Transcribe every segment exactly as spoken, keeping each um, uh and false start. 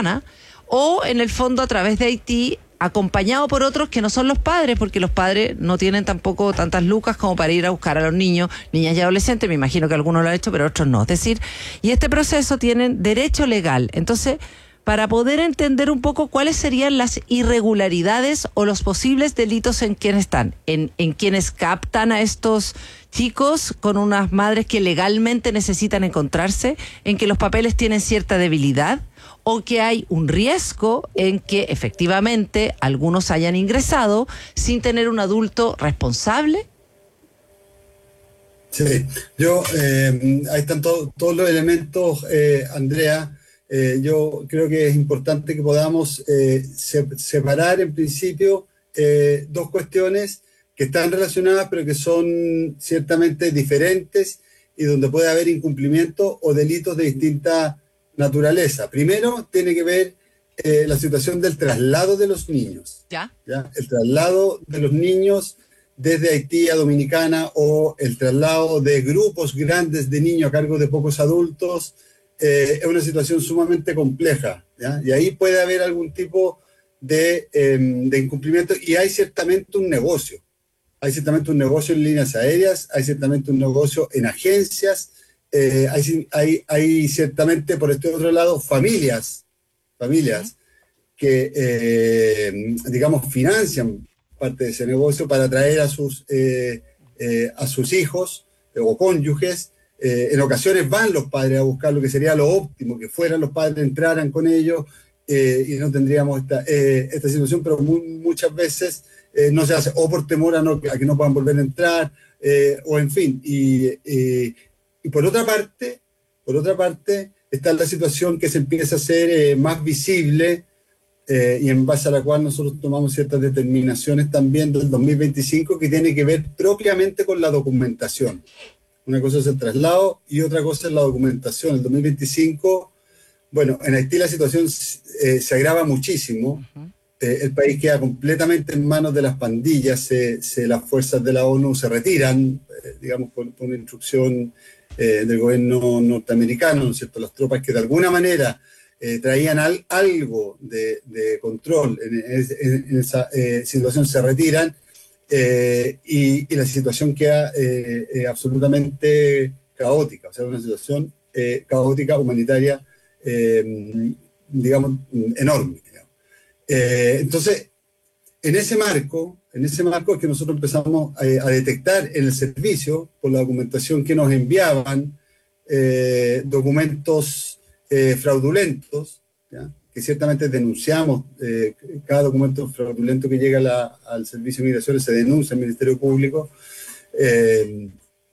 Dominicana, o en el fondo a través de Haití, acompañado por otros que no son los padres, porque los padres no tienen tampoco tantas lucas como para ir a buscar a los niños, niñas y adolescentes. Me imagino que algunos lo han hecho, pero otros no. Es decir, y este proceso tienen derecho legal. Entonces, para poder entender un poco cuáles serían las irregularidades o los posibles delitos en quienes están, en, en quienes captan a estos chicos con unas madres que legalmente necesitan encontrarse, en que los papeles tienen cierta debilidad, o que hay un riesgo en que efectivamente algunos hayan ingresado sin tener un adulto responsable. Sí, yo, eh, ahí están to- todos los elementos, eh, Andrea. Eh, yo creo que es importante que podamos eh, se- separar en principio eh, dos cuestiones que están relacionadas pero que son ciertamente diferentes y donde puede haber incumplimiento o delitos de distinta naturaleza. Primero tiene que ver eh, la situación del traslado de los niños. ¿Ya? ¿Ya? El traslado de los niños desde Haití a Dominicana o el traslado de grupos grandes de niños a cargo de pocos adultos. Eh, es una situación sumamente compleja, ¿ya? Y ahí puede haber algún tipo de, eh, de incumplimiento y hay ciertamente un negocio. Hay ciertamente un negocio en líneas aéreas, hay ciertamente un negocio en agencias, eh, hay, hay, hay ciertamente por este otro lado familias, familias que, eh, digamos, financian parte de ese negocio para atraer a sus, eh, eh, a sus hijos eh, o cónyuges. Eh, en ocasiones van los padres a buscar lo que sería lo óptimo, que fueran los padres, entraran con ellos eh, y no tendríamos esta, eh, esta situación, pero muy, muchas veces eh, no se hace, o por temor a, no, a que no puedan volver a entrar, eh, o en fin. Y, eh, y por otra parte, por otra parte, está la situación que se empieza a hacer eh, más visible eh, y en base a la cual nosotros tomamos ciertas determinaciones también del dos mil veinticinco que tiene que ver propiamente con la documentación. Una cosa es el traslado y otra cosa es la documentación. El dos mil veinticinco, bueno, en Haití la situación eh, se agrava muchísimo. Uh-huh. Eh, el país queda completamente en manos de las pandillas. Se, se, las fuerzas de la ONU se retiran, eh, digamos, por, por una instrucción eh, del gobierno norteamericano, ¿no es cierto? Las tropas que de alguna manera eh, traían al, algo de, de control en, en, en esa eh, situación se retiran. Eh, y, y la situación queda eh, eh, absolutamente caótica, o sea, una situación eh, caótica, humanitaria, eh, digamos, enorme. Digamos. Eh, entonces, en ese marco, en ese marco es que nosotros empezamos a, a detectar en el servicio, por la documentación que nos enviaban, eh, documentos eh, fraudulentos, ¿ya? Que ciertamente denunciamos, eh, cada documento fraudulento que llega a la, al Servicio de Migraciones se denuncia al Ministerio Público, eh,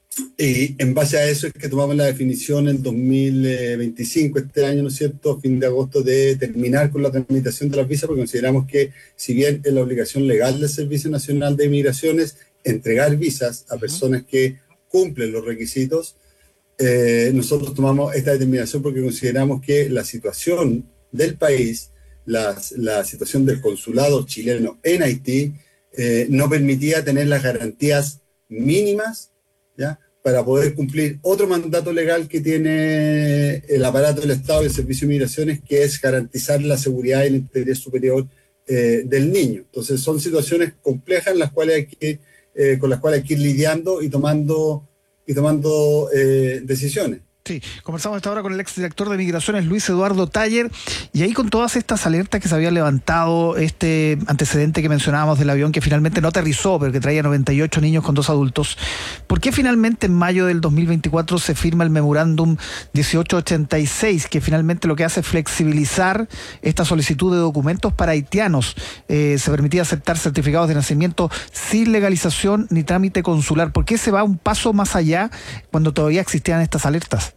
y en base a eso es que tomamos la definición en dos mil veinticinco, este año, ¿no es cierto?, fin de agosto, de terminar con la tramitación de las visas, porque consideramos que si bien es la obligación legal del Servicio Nacional de Migraciones entregar visas a personas que cumplen los requisitos, eh, nosotros tomamos esta determinación porque consideramos que la situación del país, la, la situación del consulado chileno en Haití, eh, no permitía tener las garantías mínimas, ¿ya?, para poder cumplir otro mandato legal que tiene el aparato del Estado y el Servicio de Migraciones, que es garantizar la seguridad y el interés superior eh, del niño. Entonces son situaciones complejas en las cuales hay que, eh, con las cuales hay que ir lidiando y tomando, y tomando eh, decisiones. Sí, conversamos esta hora con el exdirector de Migraciones, Luis Eduardo Taller, y ahí con todas estas alertas que se habían levantado, este antecedente que mencionábamos del avión que finalmente no aterrizó, pero que traía noventa y ocho niños con dos adultos, ¿por qué finalmente en mayo del dos mil veinticuatro se firma el memorándum dieciocho ochenta y seis, que finalmente lo que hace es flexibilizar esta solicitud de documentos para haitianos? Eh, se permitía aceptar certificados de nacimiento sin legalización ni trámite consular. ¿Por qué se va un paso más allá cuando todavía existían estas alertas?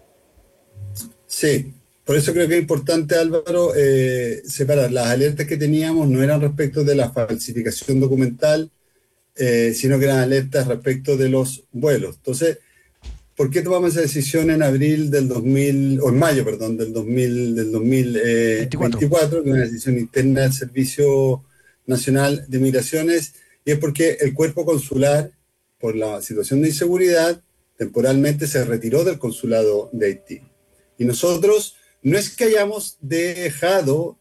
Sí, por eso creo que es importante, Álvaro, eh, separar. Las alertas que teníamos no eran respecto de la falsificación documental, eh, sino que eran alertas respecto de los vuelos. Entonces, ¿por qué tomamos esa decisión en abril del dos mil, o en mayo, perdón, del dos mil, del dos mil veinticuatro, que es una decisión interna del Servicio Nacional de Migraciones? Y es porque el cuerpo consular, por la situación de inseguridad, temporalmente se retiró del consulado de Haití. Y nosotros no es que hayamos dejado